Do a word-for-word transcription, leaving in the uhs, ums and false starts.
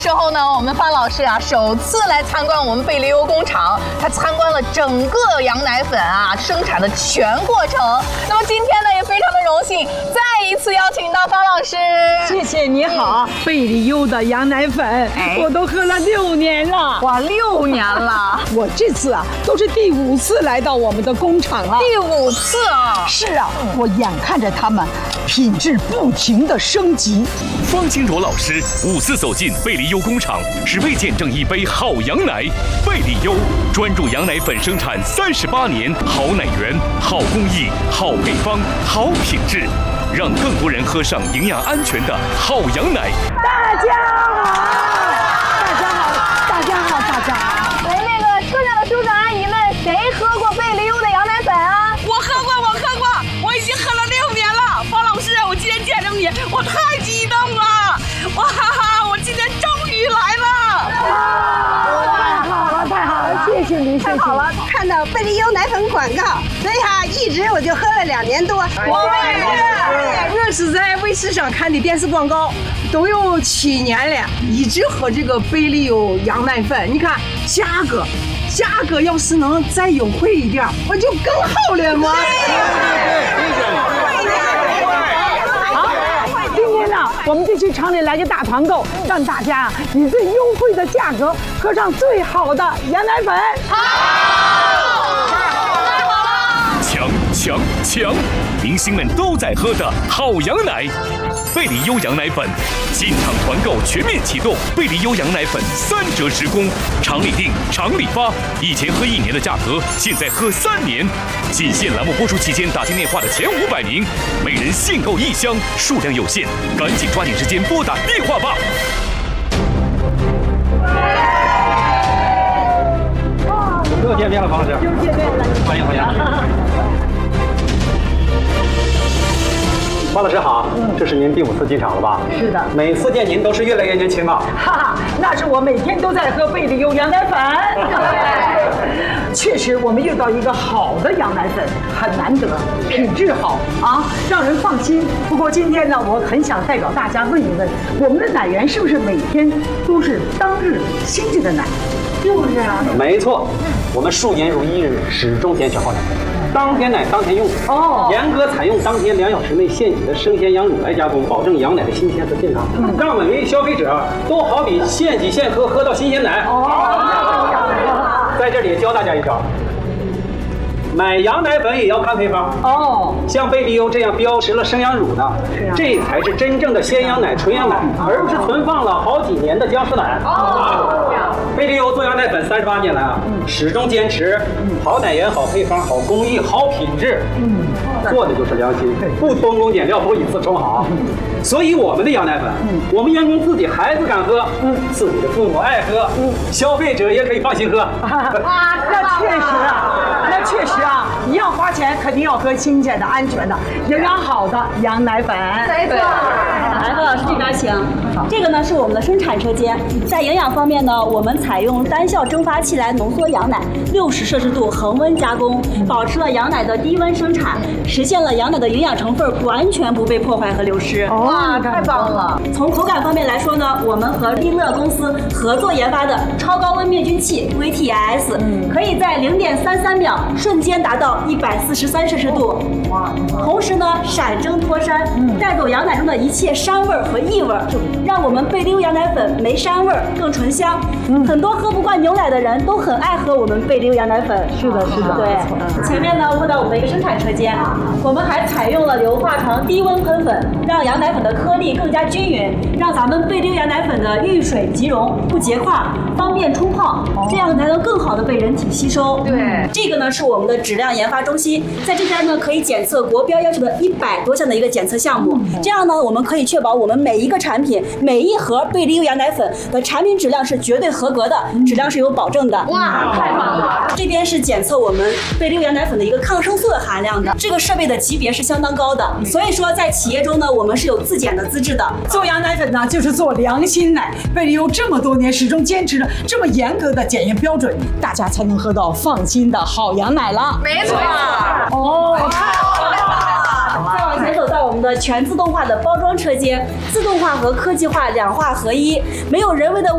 之后呢，我们方老师啊，首次来参观我们贝利优工厂，他参观了整个羊奶粉啊生产的全过程。那么今天呢，也非常的荣幸，再一次邀请到方老师。 谢谢，你好。嗯、贝利优的羊奶粉，哎、我都喝了六年了。 哇，六年了！ 我这次啊，都是第五次来到我们的工厂了。 第五次啊！ 是啊，嗯、我眼看着他们品质不停的升级。 方清卓老师五次走进贝利优工厂，只为见证一杯好羊奶。贝利优专注羊奶粉生产三十八年，好奶源、好工艺、好配方、好品质，让更多人喝上营养安全的好羊奶。 大家好，大家好，大家好，大家好。 喂，那个车上的叔叔阿姨们，谁喝过贝利优的羊奶粉啊？ 我喝过，我喝过，我已经喝了六年了。方老师，我今天见着你，我太激动了！哇哈哈，我今天终于来了！ 太好了，太好了，谢谢您，谢谢。 太好了，看到贝利优奶粉广告，所以哈，一直我就喝了两年多。 我也是，我是在卫视上看的电视广告，都有七年了，一直喝这个贝利优羊奶粉。你看价格，价格要是能再优惠一点，我就更好了嘛。我们这期厂里来个大团购，让大家以最优惠的价格喝上最好的羊奶粉。 好，抢抢抢！明星们都在喝的好羊奶，贝利优羊奶粉进场团购全面启动，贝利优羊奶粉三折直供，厂里订，厂里发。以前喝一年的价格，现在喝三年。仅限栏目播出期间打进电话的前五百名，每人限购一箱，数量有限，赶紧抓紧时间拨打电话吧。 又见面了，方老师。 又见面了， 欢迎欢迎。方老师好，嗯，这是您第五次进厂了吧？ 是的， 每次见您都是越来越年轻啊。 哈哈，那是我每天都在喝贝利优羊奶粉。确实，我们遇到一个好的羊奶粉很难得，品质好啊，让人放心。不过今天呢，我很想代表大家问一问，我们的奶源是不是每天都是当日新鲜的奶？就是啊， 没错，我们数年如一日，始终坚持好奶。当天奶当天用哦，严格采用当天两小时内现挤的生鲜羊乳来加工，保证羊奶的新鲜和健康，嗯、让每位消费者都好比现挤现喝，喝到新鲜奶。哦，在这里教大家一招，买羊奶粉也要看配方哦。像贝利优这样标识了生羊乳的，啊、这才是真正的鲜羊奶、纯羊奶，而不是存放了好几年的僵尸奶。哦。贝利优做羊奶粉三十八年来啊，嗯、始终坚持好奶源、好配方、好工艺、好品质，嗯，做的就是良心，不偷工减料，不以次充好。嗯、所以我们的羊奶粉，嗯、我们员工自己孩子敢喝，嗯，自己的父母爱喝，嗯，消费者也可以放心喝。 啊，那确实啊，那确实啊，一样花钱，肯定要喝新鲜的、安全的、营养好的羊奶粉。 没错。 来，何老师这边请。这个呢是我们的生产车间，在营养方面呢，我们采用单效蒸发器来浓缩羊奶，六十摄氏度恒温加工，保持了羊奶的低温生产，实现了羊奶的营养成分完全不被破坏和流失。 哇，太棒了！ 从口感方面来说呢，我们和利乐公司合作研发的超高温灭菌器 V T I S，、嗯、可以在零点三三秒瞬间达到一百四十三摄氏度。哇！同时呢，闪蒸脱膻，嗯、带走羊奶中的一切膻味和异味，让我们贝利优羊奶粉没膻味，更醇香。嗯、很多喝不惯牛奶的人都很爱喝我们贝利优羊奶粉。 是的，是的。 对，嗯、前面呢问到我们的一个生产车间，我们还采用了硫化成低温喷粉，让羊奶粉的颗粒更加均匀，让咱们贝利优羊奶粉的遇水即溶，不结块，方便冲泡，哦、这样才能更好的被人体吸收。 对， 这个呢是我们的质量研发中心，在这边呢可以检测国标要求的一百多项的一个检测项目，嗯、这样呢我们可以确保我们每一个产品、每一盒贝利优羊奶粉的产品质量是绝对合格的，嗯、质量是有保证的。 哇，太棒了！ 这边是检测我们贝利优羊奶粉的一个抗生素的含量的，这个设备的级别是相当高的，所以说在企业中呢，我们是有自检的资质的。 做羊奶粉呢，就是做良心奶。贝利优这么多年始终坚持着这么严格的检验标准，大家才能喝到放心的好羊奶了。 没错。 哦，太好了！ 再往前走到我们的全自动化的包装车间，自动化和科技化两化合一，没有人为的